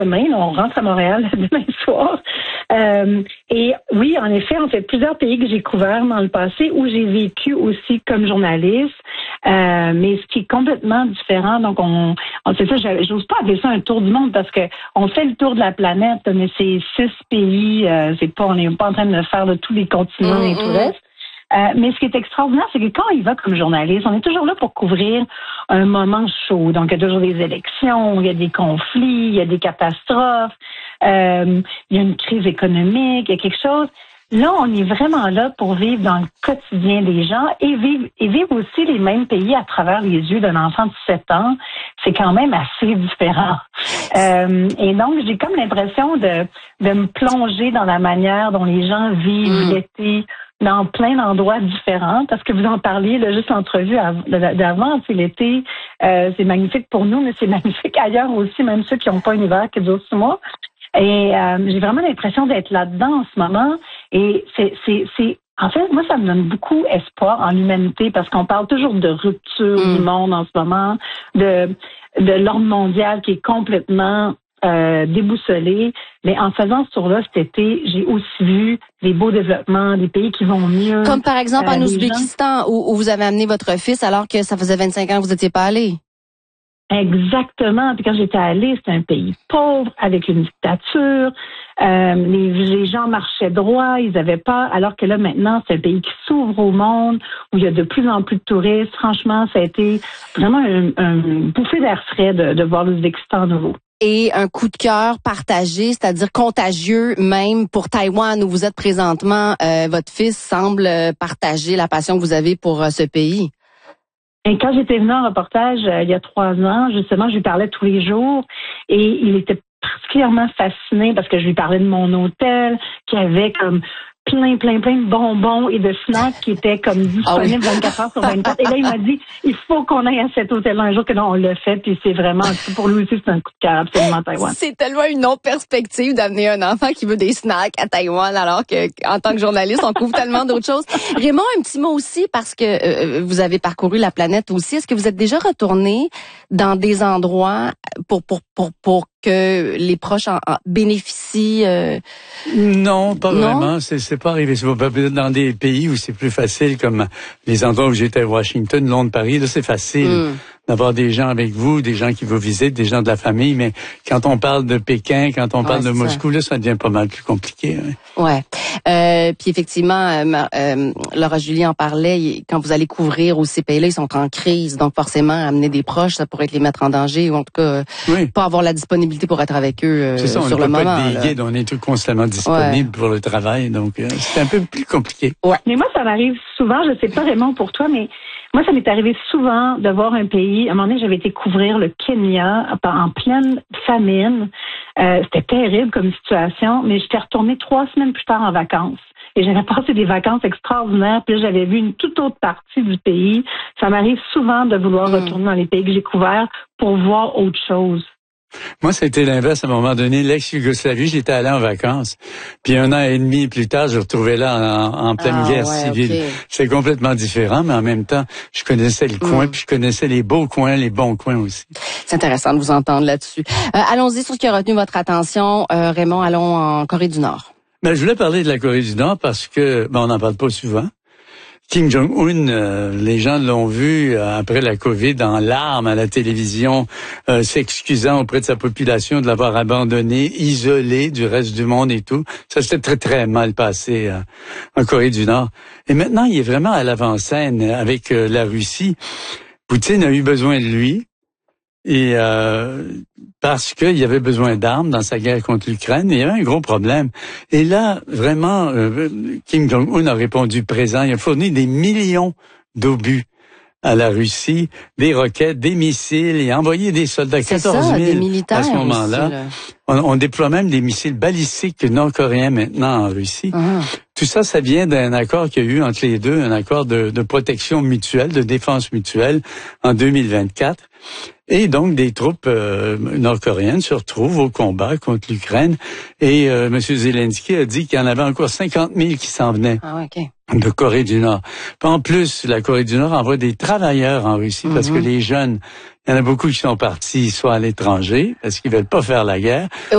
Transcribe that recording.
demain. Là, on rentre à Montréal demain soir. Et oui, en effet, en fait, plusieurs pays que j'ai couverts dans le passé où j'ai vécu aussi comme journaliste. Mais ce qui est complètement différent, donc on c'est ça, j'ose pas appeler ça un tour du monde parce que on fait le tour de la planète, mais c'est 6 pays, on n'est pas en train de faire tous les continents et tout le reste. Mais ce qui est extraordinaire, c'est que quand on y va comme journaliste, on est toujours là pour couvrir un moment chaud. Donc, il y a toujours des élections, il y a des conflits, il y a des catastrophes, il y a une crise économique, il y a quelque chose. Là, on est vraiment là pour vivre dans le quotidien des gens et vivre aussi les mêmes pays à travers les yeux d'un enfant de 7 ans. C'est quand même assez différent. Et donc, j'ai comme l'impression de me plonger dans la manière dont les gens vivent l'été dans plein d'endroits différents, parce que vous en parliez, là, juste l'entrevue d'avant, c'est l'été, c'est magnifique pour nous, mais c'est magnifique ailleurs aussi, même ceux qui n'ont pas un hiver qui dure 6 mois. Et j'ai vraiment l'impression d'être là-dedans en ce moment. Et c'est en fait, moi, ça me donne beaucoup espoir en l'humanité, parce qu'on parle toujours de rupture du monde en ce moment, de l'ordre mondial qui est complètement déboussolé. Mais en faisant ce tour-là cet été, j'ai aussi vu des beaux développements, des pays qui vont mieux. Comme par exemple en Ouzbékistan, où vous avez amené votre fils alors que ça faisait 25 ans que vous n'étiez pas allé. Exactement. Puis quand j'étais allée, c'était un pays pauvre, avec une dictature. Les gens marchaient droit, ils avaient pas. Alors que là, maintenant, c'est un pays qui s'ouvre au monde, où il y a de plus en plus de touristes. Franchement, ça a été vraiment un bouffée d'air frais de voir l'Ouzbékistan à nouveau. Et un coup de cœur partagé, c'est-à-dire contagieux même pour Taïwan où vous êtes présentement. Votre fils semble partager la passion que vous avez pour ce pays. Et quand j'étais venue en reportage il y a 3 ans, justement, je lui parlais tous les jours et il était particulièrement fasciné parce que je lui parlais de mon hôtel qui avait comme plein de bonbons et de snacks qui étaient comme disponibles 24 heures sur 24. Et là, il m'a dit, il faut qu'on aille à cet hôtel-là un jour, que là, on l'a fait, puis c'est vraiment, pour lui aussi, c'est un coup de cœur absolument Taïwan. C'est tellement une autre perspective d'amener un enfant qui veut des snacks à Taïwan, alors que, en tant que journaliste, on couvre tellement d'autres choses. Raymond, un petit mot aussi, parce que vous avez parcouru la planète aussi. Est-ce que vous êtes déjà retourné dans des endroits pour que les proches en bénéficient? Non, pas vraiment. C'est pas arrivé. C'est dans des pays où c'est plus facile, comme les endroits où j'étais à Washington, Londres, Paris. Là, c'est facile d'avoir des gens avec vous, des gens qui vous visitent, des gens de la famille. Mais quand on parle de Pékin, quand on parle de Moscou, là, ça devient pas mal plus compliqué. Ouais. Puis effectivement, Laura Julie en parlait. Quand vous allez couvrir où ces pays-là, ils sont en crise. Donc forcément, amener des proches, ça pourrait les mettre en danger ou en tout cas pas avoir la disponibilité pour être avec eux sur le moment. On n'est pas des guides, on est constamment disponibles pour le travail. Donc c'est un peu plus compliqué. Ouais. Mais moi, ça m'arrive souvent. Je sais pas Raymond pour toi, mais moi, ça m'est arrivé souvent de voir un pays. À un moment donné, j'avais été couvrir le Kenya en pleine famine. C'était terrible comme situation, mais j'étais retournée 3 semaines plus tard en vacances. Et j'avais passé des vacances extraordinaires. Puis là, j'avais vu une toute autre partie du pays. Ça m'arrive souvent de vouloir retourner dans les pays que j'ai couverts pour voir autre chose. Moi, c'était l'inverse à un moment donné. L'ex-Yougoslavie, j'étais allé en vacances. Puis 1 an et demi plus tard, je retrouvais là en pleine guerre civile. Okay. C'est complètement différent, mais en même temps, je connaissais le coin, puis je connaissais les beaux coins, les bons coins aussi. C'est intéressant de vous entendre là-dessus. Allons-y sur ce qui a retenu votre attention. Raymond, allons en Corée du Nord. Ben, je voulais parler de la Corée du Nord parce que, on n'en parle pas souvent. Kim Jong-un, les gens l'ont vu après la COVID en larmes à la télévision, s'excusant auprès de sa population de l'avoir abandonné, isolé du reste du monde et tout. Ça s'était très, très mal passé en Corée du Nord. Et maintenant, il est vraiment à l'avant-scène avec la Russie. Poutine a eu besoin de lui. Et parce qu'il y avait besoin d'armes dans sa guerre contre l'Ukraine, il y avait un gros problème. Et là, vraiment, Kim Jong-un a répondu présent. Il a fourni des millions d'obus à la Russie, des roquettes, des missiles. Il a envoyé des soldats, 14 000 à ce moment-là. Aussi, on déploie même des missiles balistiques nord-coréens maintenant en Russie. Tout ça, ça vient d'un accord qu'il y a eu entre les deux, un accord de protection mutuelle, de défense mutuelle en 2024. Et donc, des troupes nord-coréennes se retrouvent au combat contre l'Ukraine. Et M. Zelensky a dit qu'il y en avait encore 50 000 qui s'en venaient de Corée du Nord. En plus, la Corée du Nord envoie des travailleurs en Russie parce que les jeunes, il y en a beaucoup qui sont partis soit à l'étranger parce qu'ils veulent pas faire la guerre,